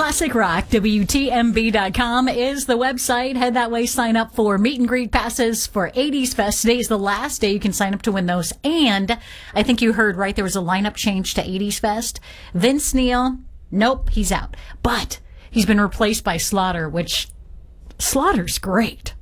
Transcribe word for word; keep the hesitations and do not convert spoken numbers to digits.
Classic Rock, W T M B dot com is the website. Head that way, sign up for meet and greet passes for eighties Fest. Today is the last day you can sign up to win those. And I think you heard, right, there was a lineup change to eighties Fest. Vince Neil, nope, he's out. But he's been replaced by Slaughter, which Slaughter's great.